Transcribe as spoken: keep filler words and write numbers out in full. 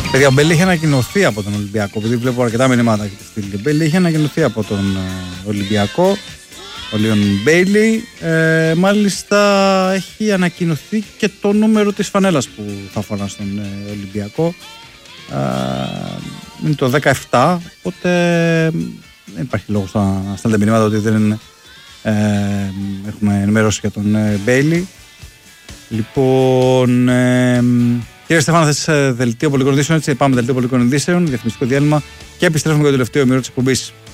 Παιδιά, ο Μπέιλι είχε ανακοινωθεί από τον Ολυμπιακό. Επειδή βλέπω αρκετά μηνύματα και τη στήλη. Ο Μπέιλι είχε ανακοινωθεί από τον ε, Ολυμπιακό. Ο Λίον Μπέιλι. Ε, μάλιστα έχει ανακοινωθεί και το νούμερο της φανέλας που θα φορά στον ε, Ολυμπιακό. Ε, είναι το δεκαεπτά. Οπότε δεν υπάρχει λόγος να στέλνετε μηνύματα ότι δεν ε, έχουμε ενημερώσει για τον ε, Μπέιλι. Λοιπόν. Ε, Κύριε Στεφάνα, θες δελτίο πολιτικών ειδήσεων? Έτσι, πάμε δελτίο πολιτικών ειδήσεων, διαφημιστικό διάλειμμα και επιστρέφουμε για το τελευταίο ημίρο της εκπομπής.